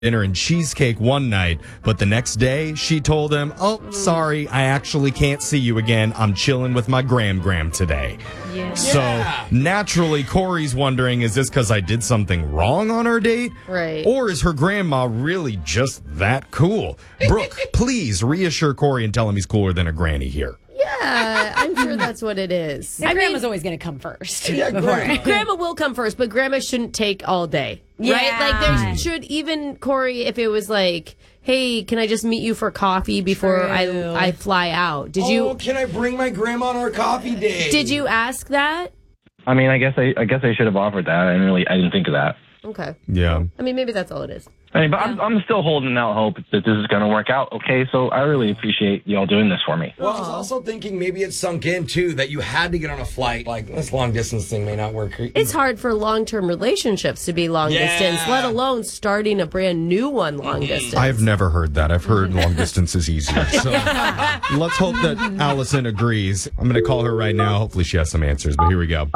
dinner and cheesecake one night, but the next day she told him, "Oh, sorry, I actually can't see you again. I'm chilling with my gram today." Yeah. So naturally, Corey's wondering, is this because I did something wrong on our date? Right. Or is her grandma really just that cool? Brooke, please reassure Corey and tell him he's cooler than a granny here. Yeah, I'm sure that's what it is. Grandma's always going to come first. Yeah, Grandma will come first, but Grandma shouldn't take all day. Yeah. Right? Like, there should even, Corey, if it was like, hey, can I just meet you for coffee before I fly out? Can I bring my grandma on our coffee date? Did you ask that? I mean, I guess I should have offered that. I didn't think of that. Okay. Yeah. I mean, maybe that's all it is. I mean, but I'm still holding out hope that this is going to work out. Okay, so I really appreciate y'all doing this for me. Well, I was also thinking maybe it sunk in, too, that you had to get on a flight. Like, this long-distance thing may not work. It's hard for long-term relationships to be long-distance, let alone starting a brand new one long-distance. I've never heard that. I've heard long distance is easier. So let's hope that Allison agrees. I'm going to call her right now. Hopefully she has some answers, but here we go.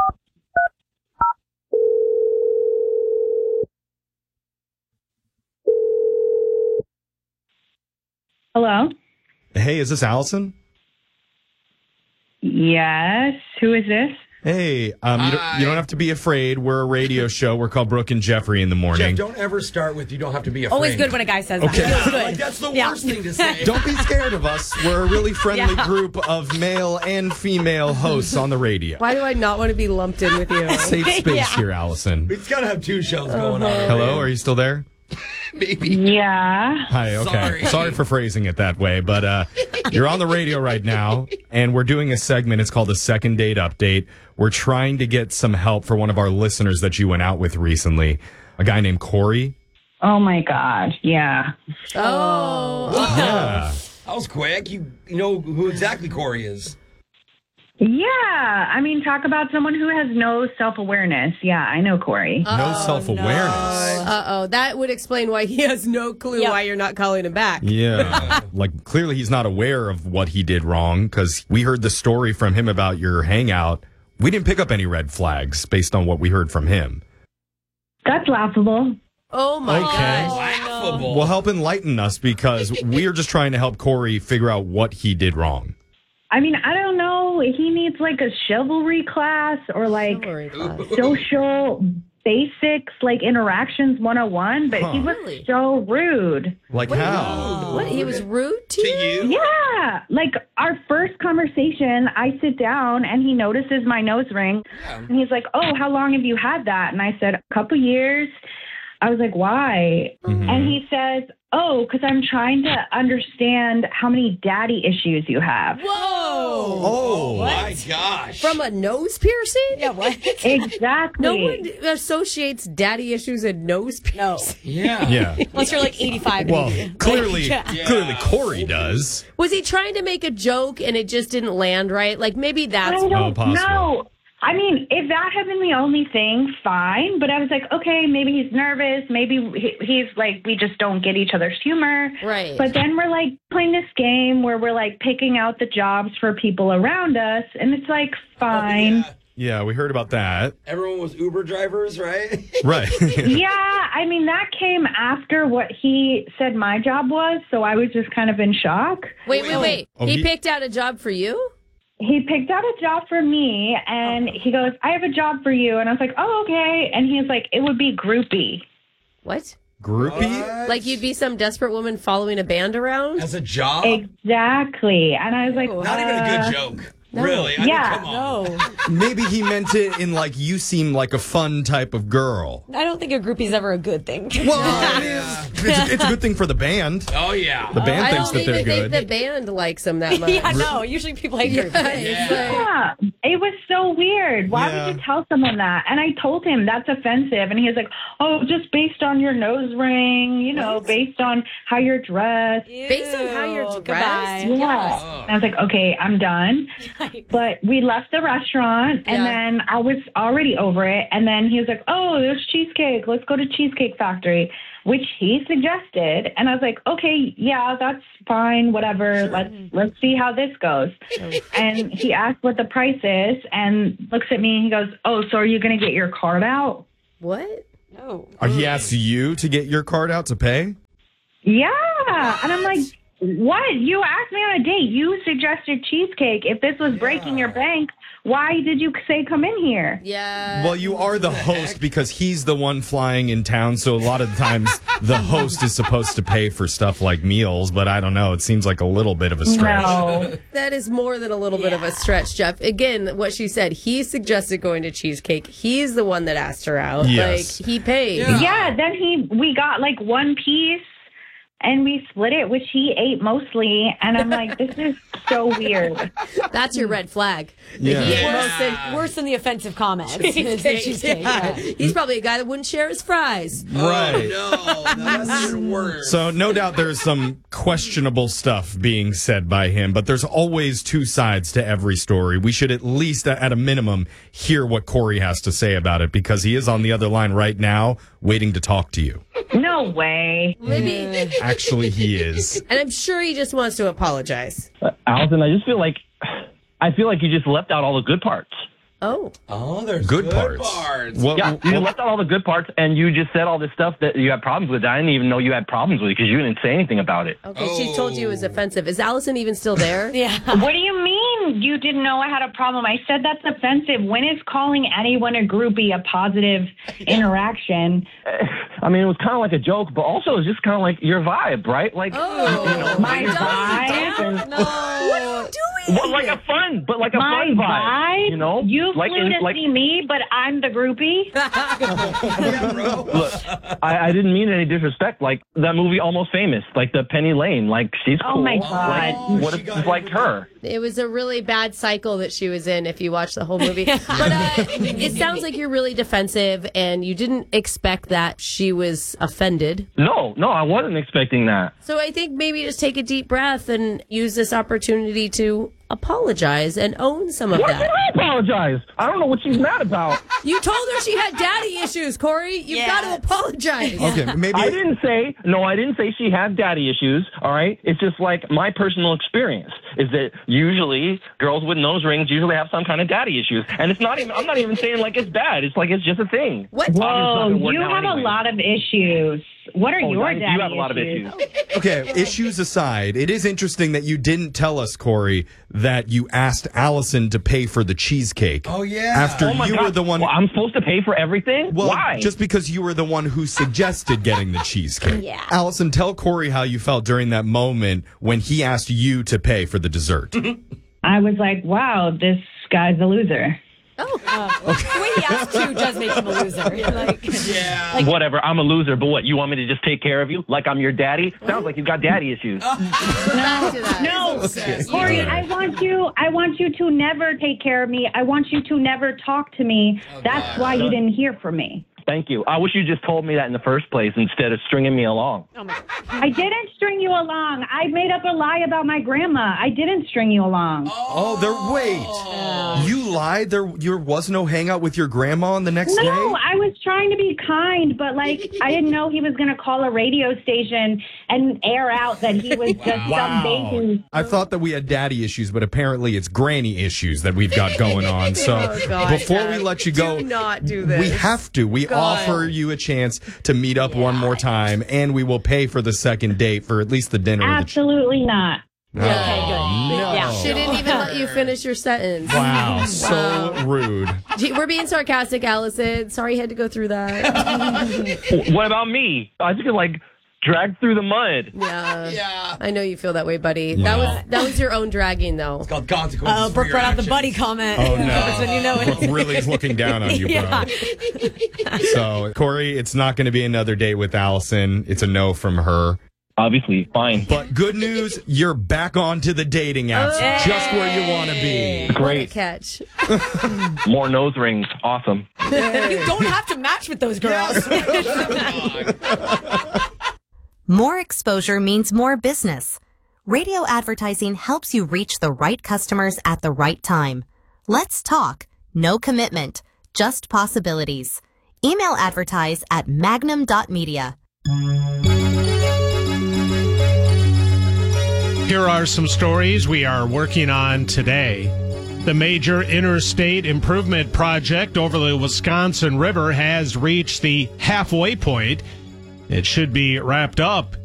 Hello? Hey, is this Allison? Yes. Who is this? Hey, you don't have to be afraid. We're a radio show. We're called Brooke and Jeffrey in the morning. Jeff, don't ever start with you don't have to be afraid. Always good when a guy says that. Okay. Feels good. Like, that's the worst thing to say. Don't be scared of us. We're a really friendly group of male and female hosts on the radio. Why do I not want to be lumped in with you? Safe space here, Allison. It's got to have two shows going on. Hello, are you still there? Maybe. Yeah. Hi, okay. Sorry for phrasing it that way, but you're on the radio right now, and we're doing a segment. It's called the Second Date Update. We're trying to get some help for one of our listeners that you went out with recently, a guy named Corey. Oh, my God. Yeah. Oh. Yeah. That was quick. You know who exactly Corey is. Yeah. I mean, talk about someone who has no self-awareness. Yeah, I know Corey. No self-awareness. Uh-oh. That would explain why he has no clue why you're not calling him back. Yeah. Like, clearly he's not aware of what he did wrong, because we heard the story from him about your hangout. We didn't pick up any red flags based on what we heard from him. That's laughable. Oh, my Okay. gosh. Laughable. Well, help enlighten us, because we're just trying to help Corey figure out what he did wrong. I mean, I don't know. He needs like a chivalry class or like Chivalry class. social basics, like interactions 101, but he was Really? so rude. Like how? What? He was rude to you? Yeah. Like our first conversation, I sit down and he notices my nose ring and he's like, "Oh, how long have you had that?" And I said, "A couple years." I was like, "Why?" And he says, "Oh, because I'm trying to understand how many daddy issues you have." Whoa. Oh. My gosh. From a nose piercing? Yeah, what? Exactly. No one associates daddy issues and nose piercing. Yeah. Yeah. Unless you're like 85. Well, maybe. clearly Yeah. Corey does. Was he trying to make a joke and it just didn't land right? Like, maybe that's... I don't possible. know. I mean, if that had been the only thing, fine. But I was like, okay, maybe he's nervous. Maybe he's like, we just don't get each other's humor. Right. But then we're like playing this game where we're like picking out the jobs for people around us. And it's like, fine. Yeah, we heard about that. Everyone was Uber drivers, right? Right. Yeah, I mean, that came after what he said my job was. So I was just kind of in shock. Wait. Oh, he he- picked out a job for you? He picked out a job for me, and he goes, "I have a job for you." And I was like, "Oh, okay." And he's like, "It would be groupie." What? Groupie? Like you'd be some desperate woman following a band around? As a job? Exactly. And I was like, Not even a good joke. Really? I Yeah. mean, come on. Maybe he meant it in like, you seem like a fun type of girl. I don't think a groupie's ever a good thing. Well, it is. It's a good thing for the band. Oh, yeah. The band I thinks don't that they're even think good. the band likes him that much. Yeah, no. Usually people hate groupies. It's like- Yeah, it was so weird. Why Yeah. would you tell someone that? And I told him that's offensive. And he was like, "Oh, just based on your nose ring, you know, based on how you're dressed." Based on how you're Ew, dressed? goodbye. Yeah. And I was like, "Okay, I'm done." But we left the restaurant, and then I was already over it. And then he was like, "Oh, there's cheesecake. Let's go to Cheesecake Factory," which he suggested. And I was like, "Okay, yeah, that's fine. Whatever. Let's see how this goes." And he asked what the price is, and looks at me and he goes, "Oh, so are you going to get your card out?" What? Oh. He asked you to get your card out to pay? Yeah. And I'm like, what? You asked me on a date. You suggested cheesecake. If this was breaking your bank, why did you say come in here? Yeah. Well, you are the host because he's the one flying in town. So a lot of the times the host is supposed to pay for stuff like meals. But I don't know. It seems like a little bit of a stretch. No. That is more than a little bit of a stretch, Jeff. Again, what she said, he suggested going to cheesecake. He's the one that asked her out. Yes. Like, he paid. Yeah, then we got like one piece and we split it, which he ate mostly. And I'm like, this is so weird. That's your red flag. Yeah. He ate most of- Worse than the offensive comments. Cheesecake. Yeah. He's probably a guy that wouldn't share his fries. Right. Oh, no, that's even worse. So no doubt there's some questionable stuff being said by him, but there's always two sides to every story. We should at least, at a minimum, hear what Corey has to say about it because he is on the other line right now waiting to talk to you. No way. Maybe. Actually, he is. And I'm sure he just wants to apologize. Allison, I feel like you just left out all the good parts. Oh. Oh, there's Good parts. Well, Yeah, you left out all the good parts, and you just said all this stuff that you had problems with. I didn't even know you had problems with because you didn't say anything about it. Okay, she told you it was offensive. Is Allison even still there? Yeah. What do you mean you didn't know I had a problem? I said that's offensive. When is calling anyone a groupie a positive interaction? I mean, it was kind of like a joke, but also it was just kind of like your vibe, right? Like, My vibe? No. What are you doing? well, like a fun My vibe, vibe? you know? You like, flew to see me, but I'm the groupie? Look, I didn't mean any disrespect. Like that movie, Almost Famous, like the Penny Lane, like she's cool. Oh, my God. Like, what if it's like her? It was a really bad cycle that she was in if you watch the whole movie. But it sounds like you're really defensive and you didn't expect that she was offended. No, I wasn't expecting that. So I think maybe just take a deep breath and use this opportunity to apologize and own some of Why did that. I apologize? I don't know what she's mad about. You told her she had daddy issues, Corey. You've got to apologize. okay, maybe. I didn't say she had daddy issues, all right? It's just like my personal experience is that usually girls with nose rings usually have some kind of daddy issues. And it's not even, I'm not even saying like it's bad. It's like it's just a thing. What? Obviously, Whoa, it's not gonna work you now have anyway. a lot of issues. What are your daddy You have a lot of issues. Okay, issues aside, it is interesting that you didn't tell us, Corey, that you asked Allison to pay for the cheesecake. Oh, yeah. After Oh my you God. were the one. Well, I'm supposed to pay for everything? Well, Why? just because you were the one who suggested getting the cheesecake. Yeah. Allison, tell Corey how you felt during that moment when he asked you to pay for the dessert. I was like, wow, this guy's a loser. The way he asked you does make him a loser. Like, Whatever, I'm a loser, but what, you want me to just take care of you? Like I'm your daddy? Sounds like you've got daddy issues. No, Corey, I want you to never take care of me. I want you to never talk to me. That's why you didn't hear from me. Thank you. I wish you just told me that in the first place instead of stringing me along. I didn't string you along. I made up a lie about my grandma. I didn't string you along. Wait. You lied? There was no hangout with your grandma on the next day? No, I was trying to be kind, but like I didn't know he was going to call a radio station and air out that he was just some baby. I thought that we had daddy issues, but apparently it's granny issues that we've got going on. So Oh, God, before Jeff. we let you go, Do not do this. we have to. We offer you a chance to meet up one more time, and we will pay for the second date for at least the dinner. or the Absolutely not. Oh, no. Yeah. She didn't even let you finish your sentence. Wow, so rude. Gee, we're being sarcastic, Allison. Sorry you had to go through that. What about me? I just get like dragged through the mud. Yeah. I know you feel that way, buddy. That was your own dragging, though. It's called consequences. Brooke for your brought out the actions. buddy comment. Oh, no. That's when you know it. Brooke really is looking down on you, bro. So, Corey, it's not going to be another date with Allison. It's a no from her. Obviously, fine. But good news, you're back onto the dating apps, just where you want to be. Great. Catch. More nose rings. Awesome. You don't have to match with those girls. More exposure means more business. Radio advertising helps you reach the right customers at the right time. Let's talk. No commitment. Just possibilities. Email advertise at magnum.media. Here are some stories we are working on today. The major interstate improvement project over the Wisconsin River has reached the halfway point. It should be wrapped up